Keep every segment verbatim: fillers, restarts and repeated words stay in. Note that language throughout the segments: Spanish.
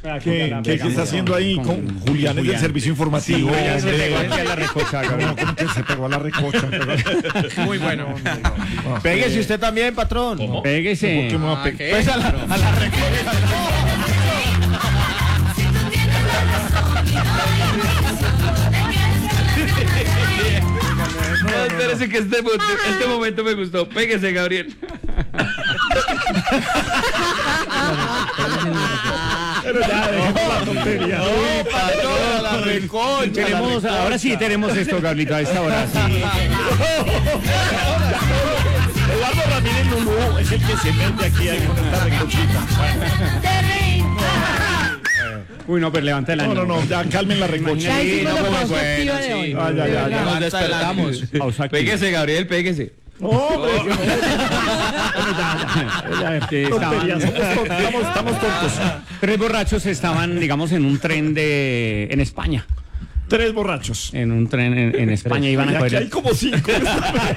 ¿Qué, ¿qué, ¿Qué está haciendo ahí con, con Julián? Es del servicio informativo. Sí, ya se pegó aquí a la recocha. No, ¿cómo que se pegó a la recocha? Muy bueno. Ah, Péguese usted también, patrón. ¿Cómo? Péguese. ¿Por qué me va a pegar? Pues a la, a la recocha. No, espérese que este, este momento me gustó. Péguese, Gabriel. Pero ya, dejemos la tontería. No, patrón, a la recocha. Tenemos, la ahora sí tenemos esto, Gablito, a esta hora. Sí. Eduardo Ramírez Lulú es el que se mete aquí con esta recochita. Uy, no, pero levanta el año. No, no, no, ya calmen la recocha. Sí, no, no, pues, no, bueno, sí. sí. Ah, ya, ya, ya. Nos despertamos. Péguese, Gabriel, péguese. No, hombre, que no. Bueno, ya, ya. Este, Tonterías, estaban- somos, estamos, estamos tontos. Tres borrachos estaban, digamos, en un tren de en España. Tres borrachos. En un tren en, en España iban Y a aquí coger. hay como cinco. Uno,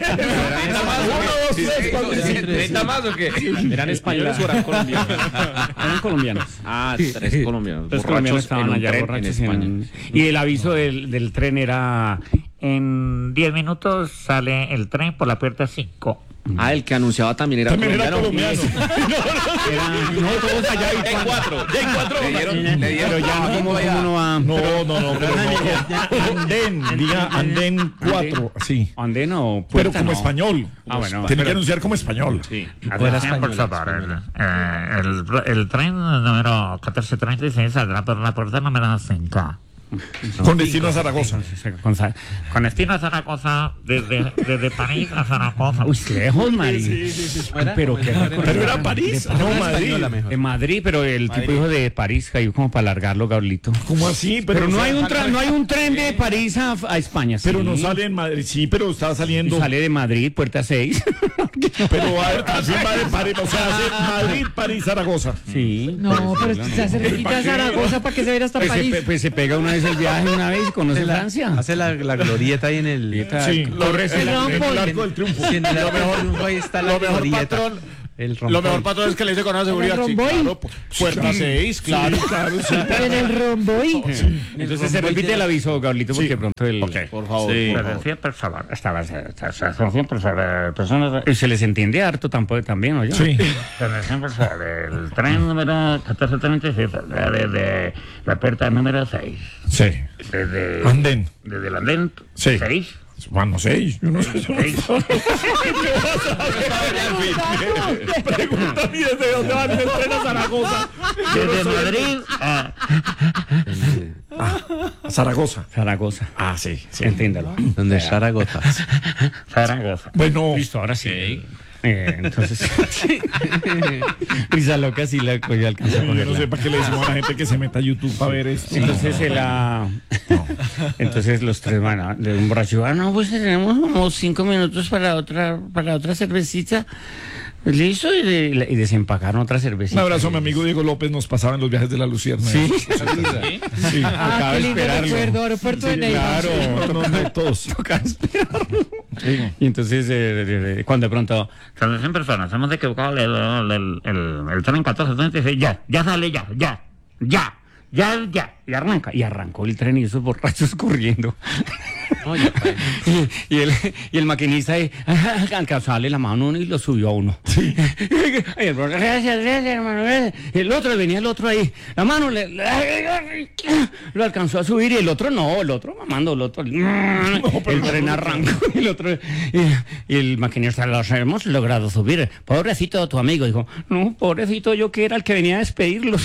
dos, tres, cuatro, cinco. ¿Treinta más o qué? ¿Eran españoles o eran colombianos? Eran colombianos. Ah, tres colombianos. Los colombianos estaban en un allá tren borrachos en España. en- y el aviso del, del tren era: en diez minutos sale el tren por la puerta cinco. Ah, el que anunciaba también era También era colombiano. colombiano. Era, no, todos allá Ya hay cuatro, ya hay cuatro. Le dieron, le dieron pero ya no, como uno va. No, no, no, pero no. Andén, diga andén cuatro, sí. Andén o Pero puerta, como no. español. Ah, bueno. Tiene que pero- anunciar como español. Sí. Atención, por favor. El, eh, el, el tren número catorce treinta y seis saldrá por la puerta número cinco. Con destino a Zaragoza. Con sa- Con destino a Zaragoza, desde, desde París a Zaragoza. Uy, lejos, Madrid. Pero qué Pero era París, no Madrid. En Madrid, pero el tipo dijo de París, cayó como para alargarlo, Gablito. ¿Cómo así? Pero, Pero no o sea, hay un tra- no hay un tren de París a, a España. Pero sí. no sale en Madrid. Sí, pero está saliendo. Sale de Madrid, puerta seis. Pero a ver, así va de París. O sea, hace Madrid, París, Zaragoza. Sí. No, pero se hace cerquita a Zaragoza para que se vaya hasta Pues se, París. pe- pues se pega una vez el viaje, una vez y conoce Francia. Hace la, la glorieta ahí en el. Sí, Corres el el rompo. el arco del triunfo. Sí, en el arco del triunfo ahí está la Lo mejor, glorieta. patrón. El Lo mejor, rompoy. patrón, es que le dice con una seguridad. ¿En el Sí, romboy? claro, pu- puerta seis, claro. Sí, claro, sí. En el romboy. Entonces se repite el aviso, Gablito, porque Sí. pronto el... Por favor. Sí. por favor. Atención, por favor. Estaba atención, por favor. Personas. Y se les entiende harto tampoco también, ¿oye? Sí. Atención, por favor. El tren número catorce treinta y seis saldrá desde la puerta número seis. Sí. Desde, Andén. desde el andén Sí. seis. Bueno, no sé. Yo no sé. seis. Pregunta a mí desde dónde van el tren a Zaragoza. Desde Madrid a. A Zaragoza. Zaragoza. Ah, sí. sí. Entiéndalo. Donde está Zaragoza. Zaragoza. Bueno, Listo, ahora sí. Eh, entonces, risa loca sí la cogió, alcanzó a yo no cogerla. sé para qué le decimos a la gente que se meta a YouTube para ver esto. Entonces el, ah, entonces los tres van a, de un borracho, ah, no, pues tenemos como cinco minutos para otra, para otra cervecita. Listo, y, de- y desempacaron otra Un cervecita. abrazo a mi amigo Diego López, nos pasaba en los viajes de la Lucierna. Sí, Sí. Ah, Acaba qué de lindo esperarlo. recuerdo, aeropuerto de Neiva. Claro, no, no, no, todos. tocaba esperarlo. Y entonces, eh, eh, eh, cuando de pronto, Atención, personas. Hemos equivocado el, el, el, el, el tren catorce treinta y seis. Ya, ya sale, ya, ya, ya. Ya, ya, y arranca. y arrancó el tren y esos borrachos corriendo. Oye, y, y el, y el maquinista ahí, alcanzó a darle la mano a uno y lo subió a uno. Sí. Y el borracho, gracias, gracias, hermano. gracias. Y el otro, venía el otro ahí, la mano le, le- lo alcanzó a subir y el otro no, el otro mamando, el otro. el tren arrancó y el otro. Y, y el maquinista, los hemos logrado subir. Pobrecito tu amigo. Dijo, no, pobrecito yo que era el que venía a despedirlos.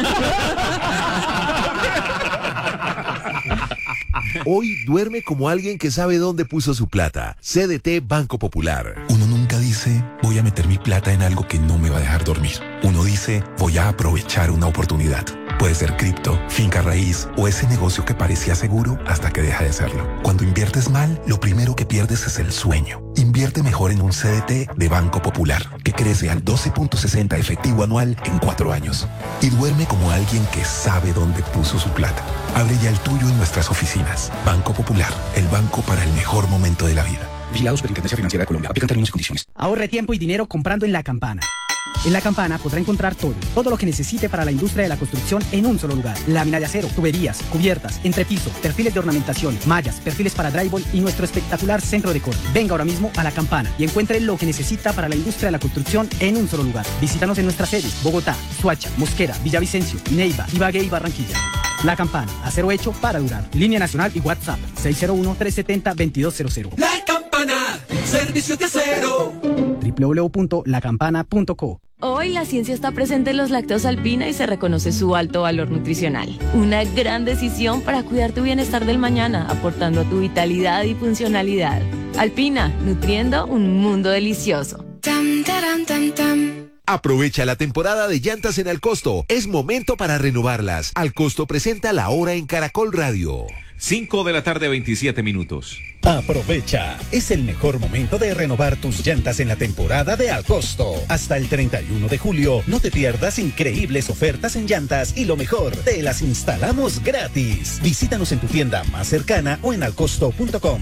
Hoy duerme como alguien que sabe dónde puso su plata. C D T Banco Popular. Uno nunca dice, voy a meter mi plata en algo que no me va a dejar dormir. Uno dice, voy a aprovechar una oportunidad. Puede ser cripto, finca raíz o ese negocio que parecía seguro hasta que deja de serlo. Cuando inviertes mal, lo primero que pierdes es el sueño. Invierte mejor en un C D T de Banco Popular, que crece al doce punto sesenta efectivo anual en cuatro años. Y duerme como alguien que sabe dónde puso su plata. Abre ya el tuyo en nuestras oficinas. Banco Popular, el banco para el mejor momento de la vida. Vigilado Superintendencia Financiera de Colombia. Aplican términos y condiciones. Ahorre tiempo y dinero comprando en La Campana. En La Campana podrá encontrar todo, todo lo que necesite para la industria de la construcción en un solo lugar. Lámina de acero, tuberías, cubiertas, entrepiso, perfiles de ornamentación, mallas, perfiles para drywall y nuestro espectacular centro de corte. Venga ahora mismo a La Campana y encuentre lo que necesita para la industria de la construcción en un solo lugar. Visítanos en nuestras sedes: Bogotá, Soacha, Mosquera, Villavicencio, Neiva, Ibagué y Barranquilla. La Campana, acero hecho para durar. Línea nacional y WhatsApp seis cero uno, tres siete cero, dos dos cero cero. La Campana, servicios de acero. doble u doble u doble u punto la campana punto co. Hoy la ciencia está presente en los lácteos Alpina y se reconoce su alto valor nutricional. Una gran decisión para cuidar tu bienestar del mañana, aportando a tu vitalidad y funcionalidad. Alpina, nutriendo un mundo delicioso. Tam, taram, tam, tam. Aprovecha la temporada de llantas en Alcosto. Es momento para renovarlas. Alcosto presenta La Hora en Caracol Radio. cinco de la tarde, veintisiete minutos. Aprovecha, es el mejor momento de renovar tus llantas en la temporada de Alcosto. Hasta el treinta y uno de julio, no te pierdas increíbles ofertas en llantas y lo mejor, te las instalamos gratis. Visítanos en tu tienda más cercana o en alcosto punto com.